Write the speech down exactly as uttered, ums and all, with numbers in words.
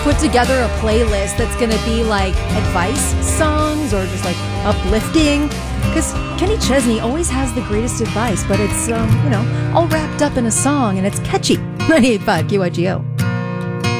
put together a playlist that's going to be like advice songs or just like uplifting. Because Kenny Chesney always has the greatest advice, but it's, um, you know, all wrapped up in a song and it's catchy. ninety-eight point five Q I G O.